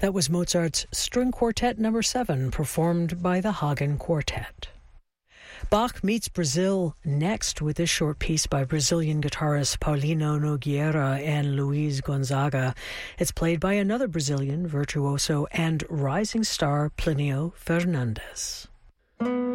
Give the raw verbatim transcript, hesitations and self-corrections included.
That was Mozart's String Quartet number seven, performed by the Hagen Quartet. Bach meets Brazil next with this short piece by Brazilian guitarists Paulino Nogueira and Luiz Gonzaga. It's played by another Brazilian virtuoso and rising star, Plinio Fernandes.